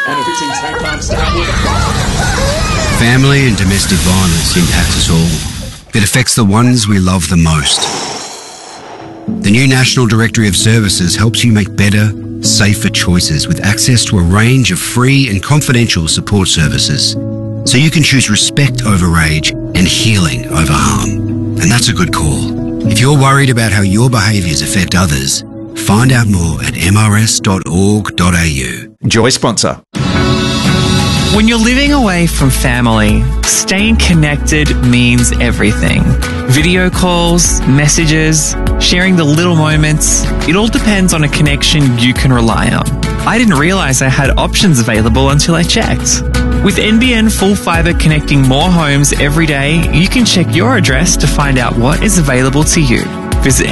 Family and domestic violence impacts us all. It affects the ones we love the most. The new National Directory of Services helps you make better, safer choices with access to a range of free and confidential support services. So you can choose respect over rage and healing over harm. And that's a good call. If you're worried about how your behaviours affect others, find out more at mrs.org.au. Joy sponsor. When you're living away from family, staying connected means everything. Video calls, messages, sharing the little moments, it all depends on a connection you can rely on. I didn't realise I had options available until I checked. With NBN Full Fibre connecting more homes every day, you can check your address to find out what is available to you. Visit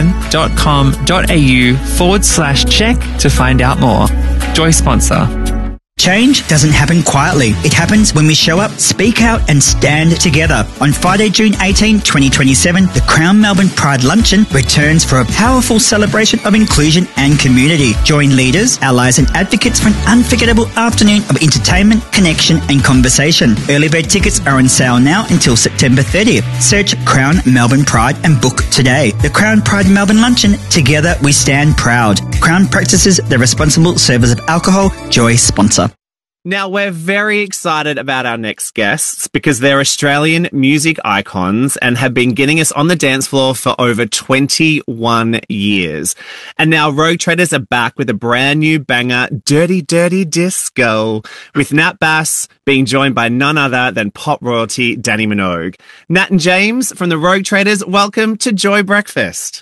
nbn.com.au/check to find out more. Joy sponsor. Change doesn't happen quietly. It happens when we show up, speak out and stand together. On Friday, June 18, 2027, the Crown Melbourne Pride Luncheon returns for a powerful celebration of inclusion and community. Join leaders, allies and advocates for an unforgettable afternoon of entertainment, connection and conversation. Early bird tickets are on sale now until September 30th. Search Crown Melbourne Pride and book today. The Crown Pride Melbourne Luncheon. Together we stand proud. Crown practices the responsible service of alcohol. Joy sponsor. Now, we're very excited about our next guests because they're Australian music icons and have been getting us on the dance floor for over 21 years. And now Rogue Traders are back with a brand new banger, Dirty Dirty Disco, with Nat Bass being joined by none other than pop royalty Danny Minogue. Nat and James from the Rogue Traders, welcome to Joy Breakfast.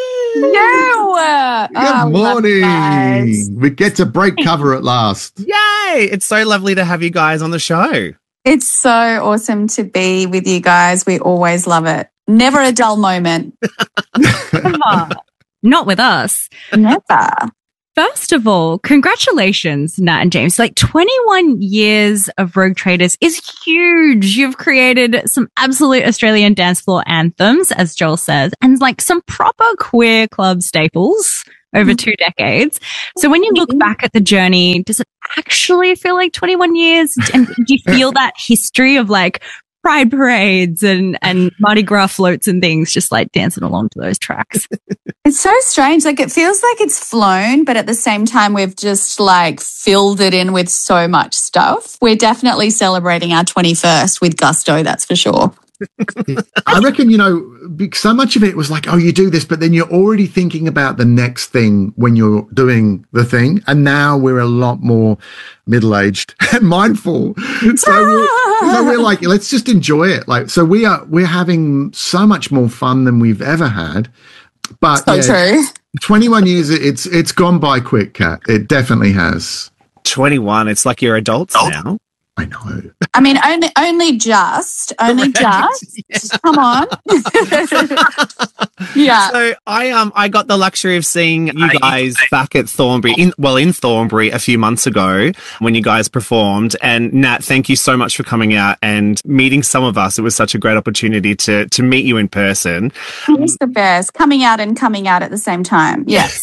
Good morning. We get to break cover at last. Yay! It's so lovely to have you guys on the show. It's so awesome to be with you guys. We always love it. Never a dull moment. Not with us. Never. First of all, congratulations, Nat and James. 21 years of Rogue Traders is huge. You've created some absolute Australian dance floor anthems, as Joel says, and some proper queer club staples over 2 decades. So when you look back at the journey, does it actually feel like 21 years? And do you feel that history of pride parades and Mardi Gras floats and things, just dancing along to those tracks? It's so strange. It feels like it's flown, but at the same time, we've just filled it in with so much stuff. We're definitely celebrating our 21st with gusto, that's for sure. I reckon, so much of it was you do this, but then you're already thinking about the next thing when you're doing the thing. And now we're a lot more middle-aged and mindful. So we're let's just enjoy it. So we're having so much more fun than we've ever had. But so true. 21 years, it's gone by quick, Kat. It definitely has. 21, it's like you're adults now. I know. I mean, only just. Yes. Come on. Yeah. So I got the luxury of seeing you guys back at Thornbury, in Thornbury a few months ago when you guys performed. And Nat, thank you so much for coming out and meeting some of us. It was such a great opportunity to meet you in person. It was the best. Coming out at the same time. Yes.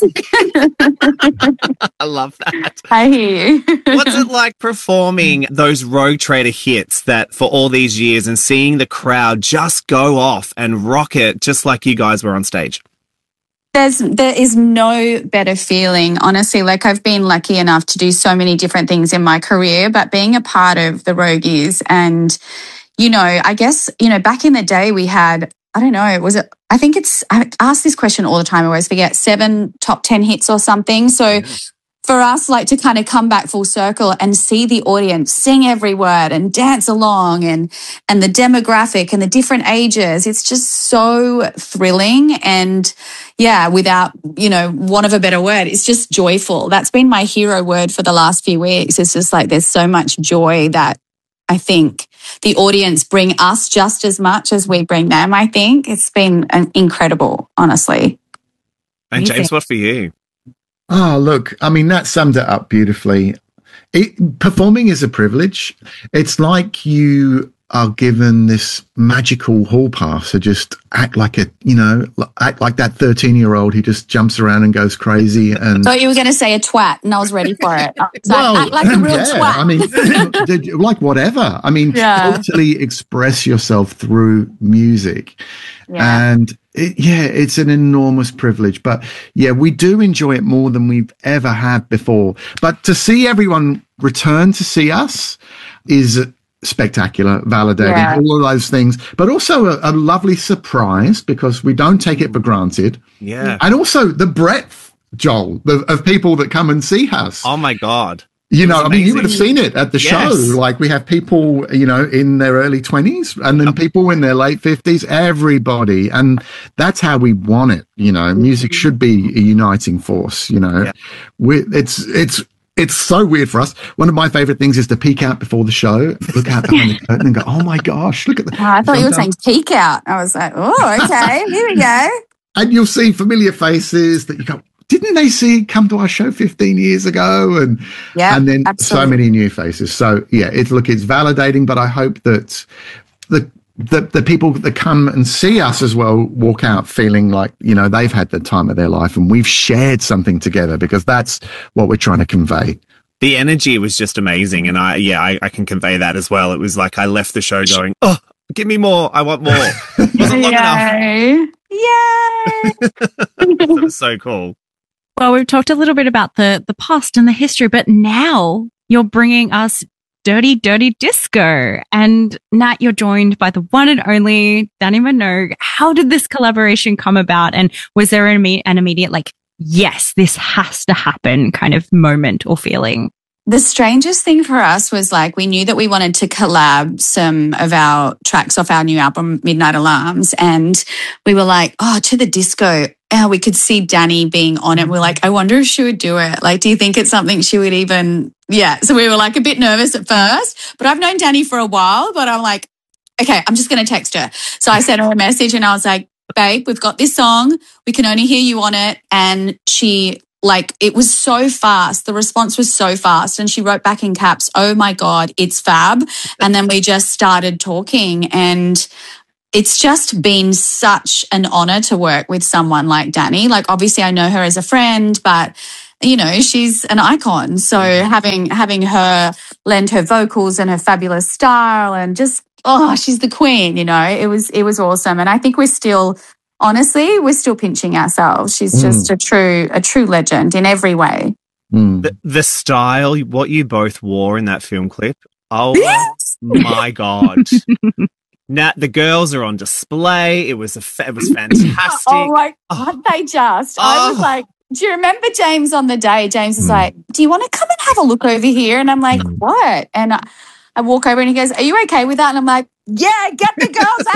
I love that. I hear you. What's it like performing those Rogue Trader hits that for all these years and seeing the crowd just go off and rock it just like you guys were on stage? There is no better feeling, honestly. I've been lucky enough to do so many different things in my career, but being a part of the Rogues and, I guess, back in the day we had, I don't know, I ask this question all the time, I always forget, 7 top 10 hits or something. So for us, to kind of come back full circle and see the audience sing every word and dance along and the demographic and the different ages, it's just so thrilling. And yeah, without, want of a better word, it's just joyful. That's been my hero word for the last few weeks. It's just there's so much joy that I think the audience bring us just as much as we bring them. I think it's been incredible, honestly. And James, what for you? Oh, look, that summed it up beautifully. Performing is a privilege. It's like you are given this magical hall pass to just act like that 13-year-old who just jumps around and goes crazy. And thought you were going to say a twat, and I was ready for it. Act like a real twat. I mean, like whatever. I mean, totally express yourself through music. Yeah. And it's an enormous privilege. But yeah, we do enjoy it more than we've ever had before. But to see everyone return to see us is spectacular, validating, all of those things, but also a lovely surprise because we don't take it for granted. Yeah. And also the breadth, Joel, of people that come and see us. Oh my God. You know, I mean, you would have seen it at the show. Like we have people, in their early 20s and then people in their late 50s, everybody. And that's how we want it. Music should be a uniting force, It's so weird for us. One of my favorite things is to peek out before the show, look out behind the curtain and go, oh my gosh, look at that. I thought you were saying peek out. I was like, oh, okay, here we go. And you'll see familiar faces that you go, didn't they come to our show 15 years ago? And then so many new faces. So yeah, it's validating, but I hope that the people that come and see us as well walk out feeling like, they've had the time of their life and we've shared something together, because that's what we're trying to convey. The energy was just amazing. And I can convey that as well. It was like I left the show going, oh, give me more. I want more. It wasn't long enough. Yay! It was so cool. Well, we've talked a little bit about the past and the history, but now you're bringing us Dirty, Dirty Disco. And Nat, you're joined by the one and only Dannii Minogue. How did this collaboration come about? And was there an immediate, yes, this has to happen kind of moment or feeling? The strangest thing for us was we knew that we wanted to collab some of our tracks off our new album, Midnight Alarms. And we were like, to the disco. We could see Dannii being on it. We're like, I wonder if she would do it. Do you think it's something she would even, So we were a bit nervous at first, but I've known Dannii for a while, but I'm like, okay, I'm just going to text her. So I sent her a message and I was like, babe, we've got this song. We can only hear you on it. And she, it was so fast. The response was so fast. And she wrote back in caps, oh my God, it's fab. And then we just started talking, and it's just been such an honor to work with someone like Dannii. Obviously I know her as a friend, but she's an icon. So having her lend her vocals and her fabulous style and just, she's the queen, it was awesome. And I think we're still pinching ourselves. She's just a true legend in every way. The style, what you both wore in that film clip. Oh my God. Nat, the girls are on display. It was fantastic. Oh my God, they just. I was like, do you remember James on the day? James was like, do you want to come and have a look over here? And I'm like, what? And I walk over and he goes, are you okay with that? And I'm like, yeah, get the girls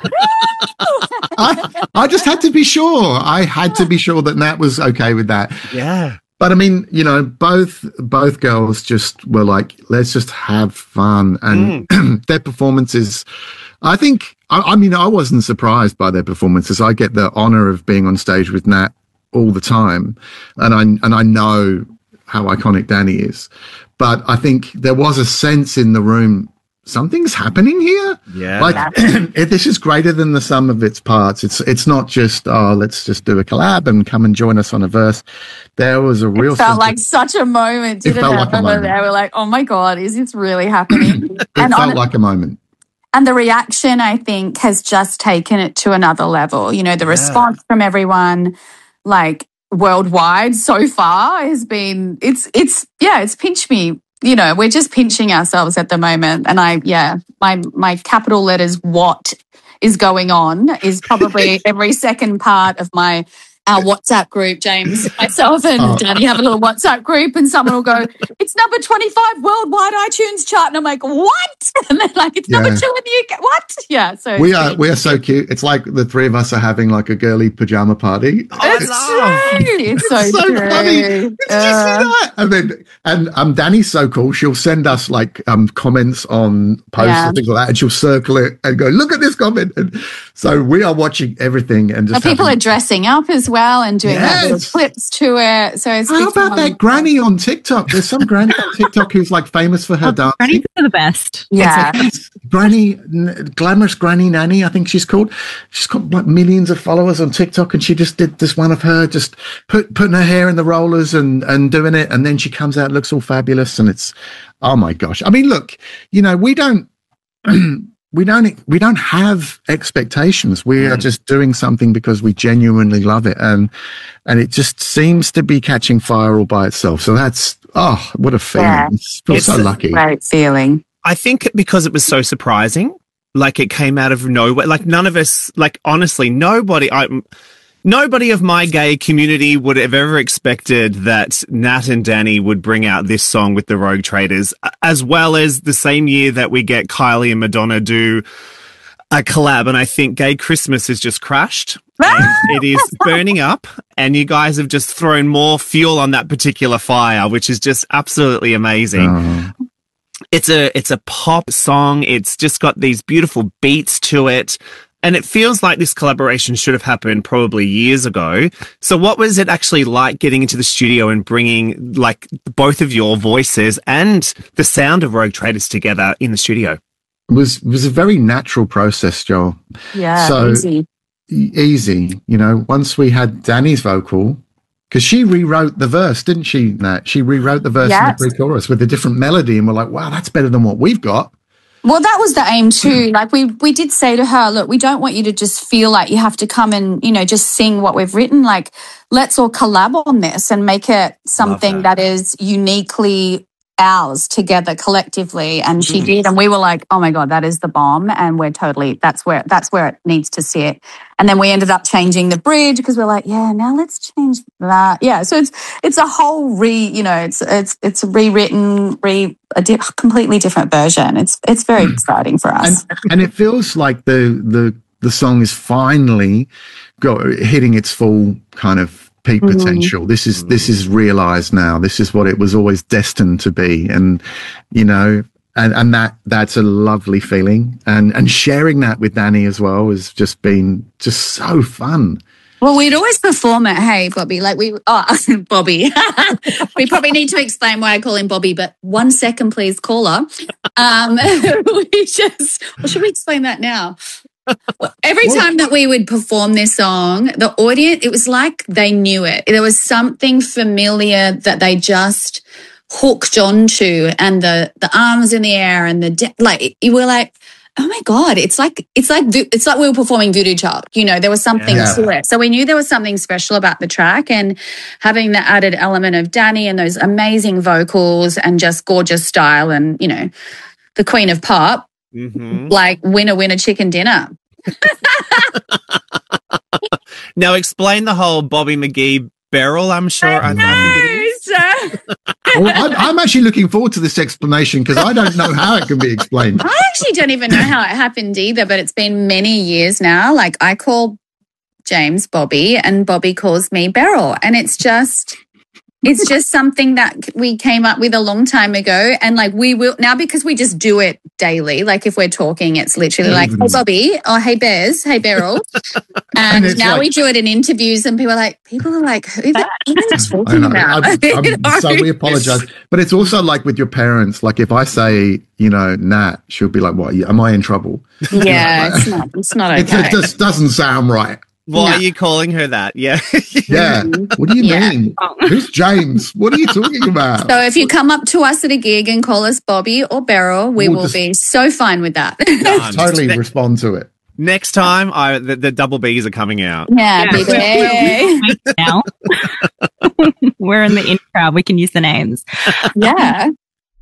out. I just had to be sure. I had to be sure that Nat was okay with that. Yeah. But I mean, both girls just were like, let's just have fun. And their performances, I think, I wasn't surprised by their performances. I get the honor of being on stage with Nat all the time. And I know how iconic Dannii is. But I think there was a sense in the room, something's happening here. Yeah. This is greater than the sum of its parts. It's not just, let's just do a collab and come and join us on a verse. There was a real... It felt like such a moment, didn't it? Felt like a moment. They were like, oh my God, is this really happening? It felt like a moment. And the reaction, I think, has just taken it to another level. The response from everyone, worldwide so far has been, it's pinched me. We're just pinching ourselves at the moment. And my capital letters, what is going on, is probably every second part of our WhatsApp group. James, myself and Dannii have a little WhatsApp group, and someone will go, it's number 25 worldwide iTunes chart. And I'm like, what? And they're like, it's number 2 in the UK. What? Yeah. So we are so cute. It's like the three of us are having a girly pajama party. It's true. It's so true. Funny. Did you see that? And Danni's so cool. She'll send us comments on posts and things like that, and she'll circle it and go, look at this comment. And so we are watching everything, and just people are dressing up as well and doing little clips to it. So it's how about that granny on TikTok? There's some granny on TikTok who's famous for her dancing. Grannies are the best. Yeah. Glamorous Granny Nanny, I think she's called. She's got like millions of followers on TikTok, and she just did this one of her just putting her hair in the rollers and doing it, and then she comes out, looks all fabulous, and it's, oh my gosh. I mean, look, you know, we don't have expectations. We are just doing something because we genuinely love it, and it just seems to be catching fire all by itself. So that's, oh, what a feeling. Yeah. It's so lucky. Great feeling. I think because it was so surprising, like it came out of nowhere. Like none of us, like honestly, nobody of my gay community would have ever expected that Nat and Danny would bring out this song with the Rogue Traders, as well as the same year that we get Kylie and Madonna do a collab. And I think Gay Christmas has just crashed. And it is burning up, and you guys have just thrown more fuel on that particular fire, which is just absolutely amazing. It's a pop song. It's just got these beautiful beats to it. And it feels like this collaboration should have happened probably years ago. So what was it actually like getting into the studio and bringing like both of your voices and the sound of Rogue Traders together in the studio? It was a very natural process, Joel. Yeah, so easy. You know, once we had Danny's vocal, because she rewrote the verse, didn't she, Nat? She rewrote the verse in the pre-chorus with a different melody, and we're like, wow, that's better than what we've got. Well, that was the aim too. Like we did say to her, look, we don't want you to just feel like you have to come and, you know, just sing what we've written. Like, let's all collab on this and make it something that is uniquely ours together collectively. And she did, and we were like, oh my God, that is the bomb. And we're totally, that's where it needs to sit. And then we ended up changing the bridge because we're like, yeah, now let's change that. Yeah. So it's a whole it's rewritten, a completely different version. It's very exciting for us. And it feels like the song is finally hitting its full kind of peak potential. This is realized now. This is what it was always destined to be. And, you know, and that's a lovely feeling. And sharing that with Danny as well has just been just so fun. Well, we'd always perform it. Hey, Bobby, Bobby. We probably need to explain why I call him Bobby, but 1 second, please, caller. Should we explain that now? Every time that we would perform this song, the audience, it was like they knew it. There was something familiar that they just hooked onto, and the arms in the air and you were like, oh my God, it's like we were performing Voodoo Child. You know, there was something to it. So we knew there was something special about the track, and having the added element of Danny and those amazing vocals and just gorgeous style, and, you know, the Queen of Pop. Like winner chicken dinner. Now explain the whole Bobby McGee barrel. I'm sure I'm I'm actually looking forward to this explanation because I don't know how it can be explained. I actually don't even know how it happened either, but it's been many years now. Like, I call James Bobby and Bobby calls me Beryl, and it's just something that we came up with a long time ago. And like, we will now, because we just do it daily. Like, if we're talking, it's literally like, hey Bobby, or hey Bears, hey Beryl. And now we do it in interviews, and people are like, who are they talking about? So we apologize. But it's also like with your parents, like if I say, you know, Nat, she'll be like, what, am I in trouble? Yeah, it's not okay. It just doesn't sound right. Why are you calling her that? Yeah. Yeah. What do you mean? Who's James? What are you talking about? So if you come up to us at a gig and call us Bobby or Beryl, we will be so fine with that. Totally respond to it. Next time, the double B's are coming out. Yeah, now. We're in the in crowd. We can use the names. Yeah.